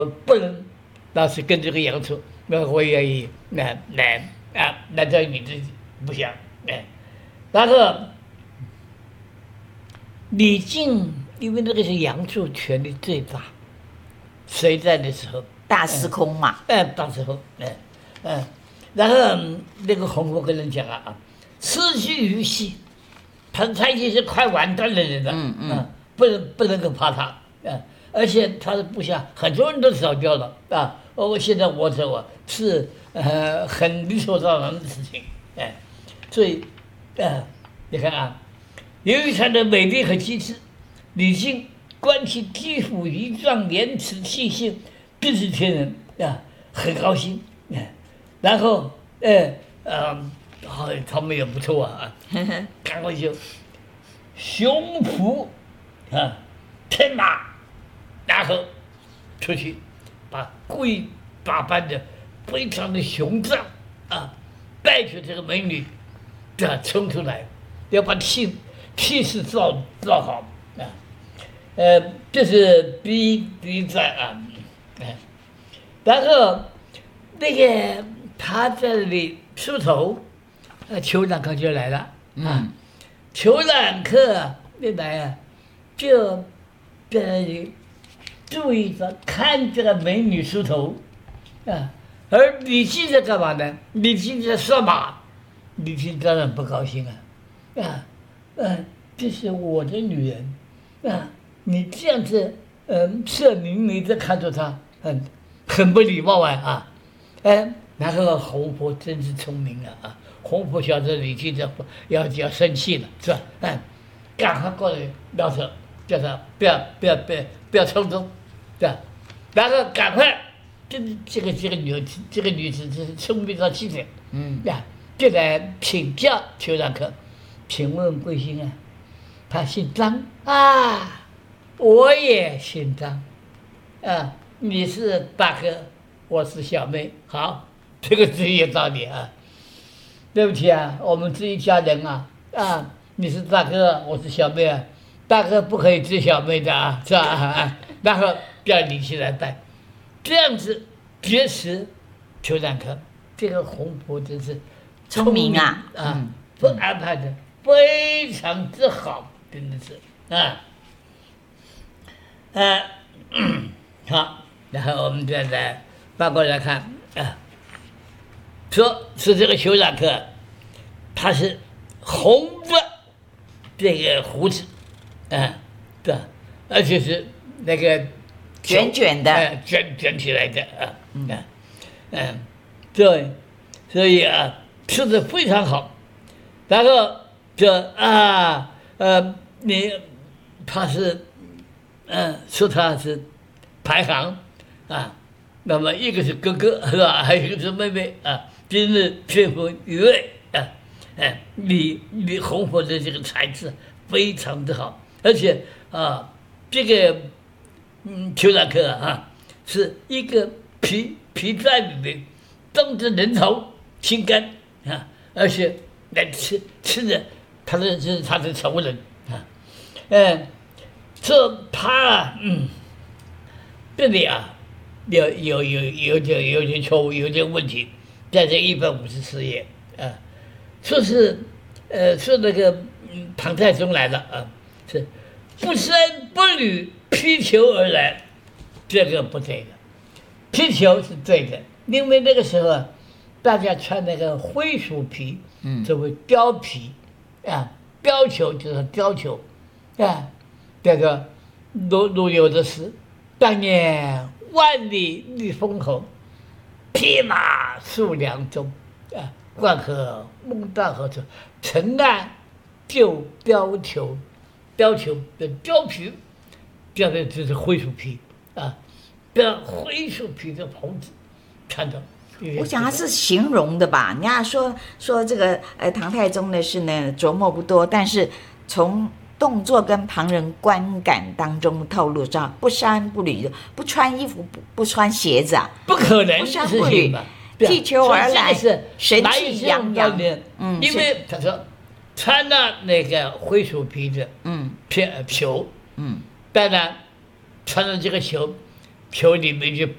不能老是跟这个杨处，那我愿意来这女子不想然后李靖因为那个是杨处权力最大，谁在的时候大司空嘛， 到时候然后那个洪福跟人讲失去于戏，他已经是快完蛋的人了，不能够怕他而且他的部下很多人都少掉了现在我走是很理所当然的事情所以你看由于他的美丽和机智，李靖观其肌肤仪状、言辞气性，必是天人很高兴然后他们也不错赶快就雄仆天马，然后出去故意打扮的非常的雄壮带着这个美女冲出来，要把气势造好这是第一站然后那个他在这里出头，裘染客就来了裘染客一来就在那里注意着看这个美女梳头而李靖在干嘛呢？李靖在说马，李靖当然不高兴这是我的女人你这样子色迷迷的看着她，很不礼貌然后洪福真是聪明洪福晓得李靖要生气了，是吧？赶快过来拉手，叫他不要冲动，对吧？然后赶快，这个女子真是聪明到极点，就来请教裘染客，请问贵姓他姓张我也姓张你是大哥，我是小妹，好，这个是有道理对不起我们是一家人你是大哥，我是小妹大哥不可以治小妹的是吧然后叫李靖来拜，这样子结识裘染客，这个洪福真是聪明不安排的非常之好，真的是好，然后我们再来翻过来看说是这个裘染客，他是红的这个胡子对，而且是那个卷卷的卷起来的对，所以吃的非常好，然后他是说他是排行那么一个是哥哥是吧？还有一个是妹妹今日天风一位李洪福的这个才智非常的好，而且这个裘染客是一个皮在里面，动着人头心肝而且来吃的他是他的仇人这他这里有点错误，有点问题，在这154页说是说那个唐太宗来了是不生不履披裘而来，这个不对的，披裘是对的，因为那个时候大家穿那个灰鼠皮作为貂皮貂裘就是貂裘这个如有的是当年万里立封侯，匹马戍梁中灌河孟大河中，陈岸就貂裘的貂皮，这样的就是灰鼠皮这灰鼠皮的袍子看到。 我想他是形容的吧，人家说这个唐太宗的事呢琢磨不多，但是从动作跟旁人观感当中透露到不衫不履，不穿衣服不穿鞋子不可能不衫不履，剃裘而来，神气洋洋因为他说穿了那个灰鼠皮的裘当然穿了这个裘里面就